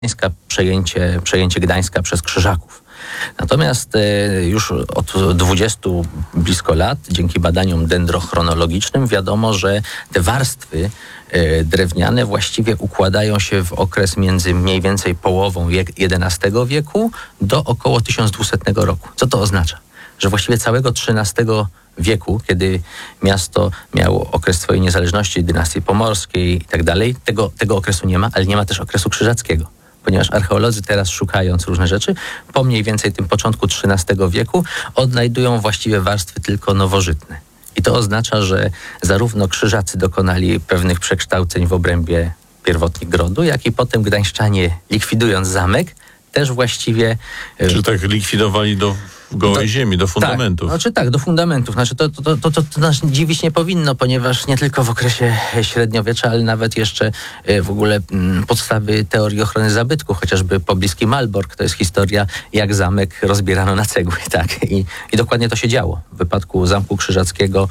Gdańska, przejęcie Gdańska przez Krzyżaków. Natomiast już od 20 blisko lat, dzięki badaniom dendrochronologicznym, wiadomo, że te warstwy drewniane właściwie układają się w okres między mniej więcej połową XI wieku do około 1200 roku. Co to oznacza? Że właściwie całego XIII wieku, kiedy miasto miało okres swojej niezależności, dynastii pomorskiej i tak dalej, tego okresu nie ma, ale nie ma też okresu krzyżackiego. Ponieważ archeolodzy teraz, szukając różne rzeczy, po mniej więcej tym początku XIII wieku odnajdują właściwie warstwy tylko nowożytne. I to oznacza, że zarówno Krzyżacy dokonali pewnych przekształceń w obrębie pierwotnie grodu, jak i potem gdańszczanie, likwidując zamek, też właściwie... Czy tak likwidowali do gołej ziemi, do fundamentów? Do fundamentów. To nas dziwić nie powinno, ponieważ nie tylko w okresie średniowiecza, ale nawet jeszcze w ogóle podstawy teorii ochrony zabytków, chociażby pobliski Malbork, to jest historia, jak zamek rozbierano na cegły. Tak? I dokładnie to się działo. W wypadku Zamku Krzyżackiego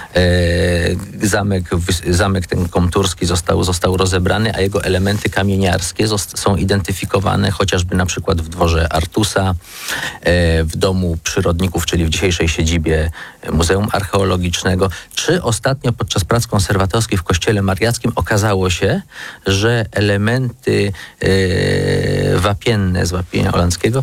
zamek ten komturski został rozebrany, a jego elementy kamieniarskie są identyfikowane chociażby na przykład w dworze Artusa, w domu przyrodników, czyli w dzisiejszej siedzibie Muzeum Archeologicznego, czy ostatnio podczas prac konserwatorskich w Kościele Mariackim okazało się, że elementy wapienne z wapienia holenderskiego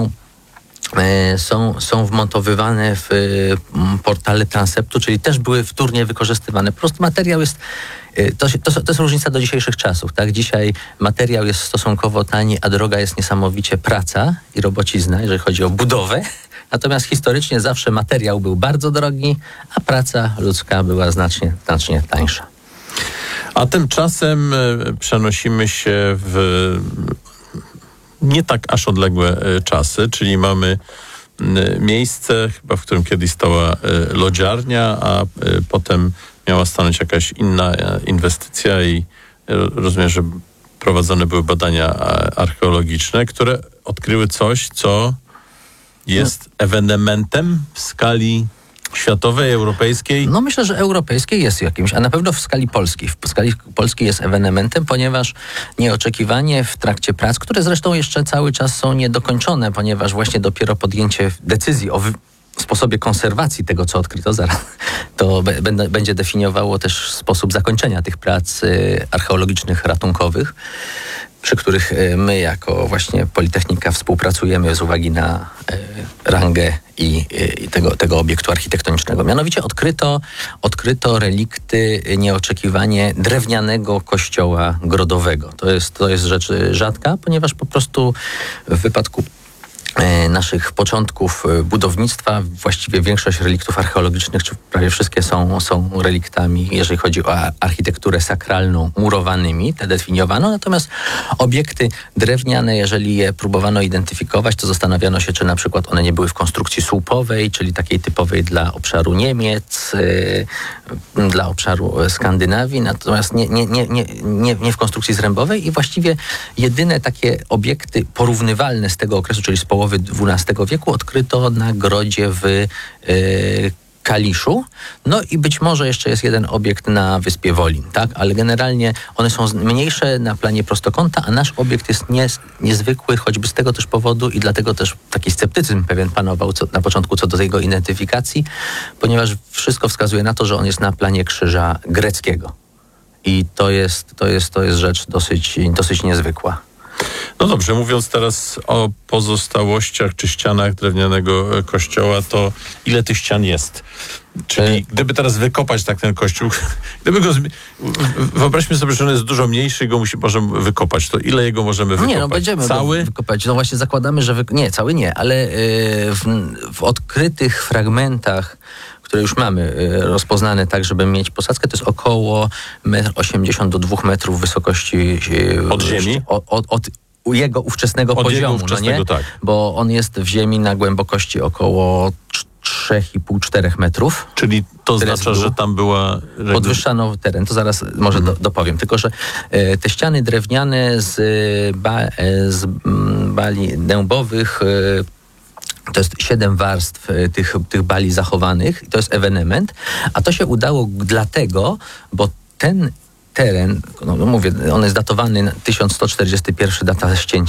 są wmontowywane w portale transeptu, czyli też były wtórnie wykorzystywane. Po prostu materiał jest... To jest różnica do dzisiejszych czasów. Tak? Dzisiaj materiał jest stosunkowo tani, a droga jest niesamowicie praca i robocizna, jeżeli chodzi o budowę. Natomiast historycznie zawsze materiał był bardzo drogi, a praca ludzka była znacznie tańsza. A tymczasem przenosimy się w nie tak aż odległe czasy, czyli mamy miejsce, chyba w którym kiedyś stała lodziarnia, a potem miała stanąć jakaś inna inwestycja i rozumiem, że prowadzone były badania archeologiczne, które odkryły coś, co jest ewenementem w skali światowej, europejskiej? No myślę, że europejskiej jest jakimś, a na pewno w skali polskiej. W skali polskiej jest ewenementem, ponieważ nieoczekiwanie w trakcie prac, które zresztą jeszcze cały czas są niedokończone, ponieważ właśnie dopiero podjęcie decyzji o sposobie konserwacji tego, co odkryto, to będzie definiowało też sposób zakończenia tych prac archeologicznych, ratunkowych, przy których my jako właśnie Politechnika współpracujemy z uwagi na rangę i tego obiektu architektonicznego. Mianowicie odkryto relikty nieoczekiwanie drewnianego kościoła grodowego. To jest rzecz rzadka, ponieważ po prostu w wypadku naszych początków budownictwa właściwie większość reliktów archeologicznych, czy prawie wszystkie są reliktami, jeżeli chodzi o architekturę sakralną, murowanymi, te definiowano, natomiast obiekty drewniane, jeżeli je próbowano identyfikować, to zastanawiano się, czy na przykład one nie były w konstrukcji słupowej, czyli takiej typowej dla obszaru Niemiec, dla obszaru Skandynawii, natomiast nie w konstrukcji zrębowej i właściwie jedyne takie obiekty porównywalne z tego okresu, czyli z połowy XII wieku odkryto na grodzie w Kaliszu. No i być może jeszcze jest jeden obiekt na wyspie Wolin, tak? Ale generalnie one są mniejsze na planie prostokąta, a nasz obiekt jest niezwykły, choćby z tego też powodu i dlatego też taki sceptycyzm pewien panował na początku co do jego identyfikacji, ponieważ wszystko wskazuje na to, że on jest na planie krzyża greckiego. I to jest rzecz dosyć niezwykła. No dobrze, mówiąc teraz o pozostałościach czy ścianach drewnianego kościoła, to ile tych ścian jest? Czyli gdyby teraz wykopać tak ten kościół, wyobraźmy sobie, że on jest dużo mniejszy i go możemy wykopać, to ile jego możemy wykopać? Nie, będziemy cały? Wykopać. No właśnie zakładamy, że nie, cały nie, ale w odkrytych fragmentach, które już mamy rozpoznane tak, żeby mieć posadzkę, to jest około 1,80 m do 2 metrów wysokości od ziemi? Od jego ówczesnego poziomu, tak. Bo on jest w ziemi na głębokości około 3,5-4 metrów. Czyli to oznacza, że tam była... Podwyższano teren, to zaraz może dopowiem. Tylko, że te ściany drewniane z bali dębowych, to jest 7 warstw tych bali zachowanych. To jest ewenement. A to się udało dlatego, bo ten teren, no mówię, on jest datowany 1141, data ścięcia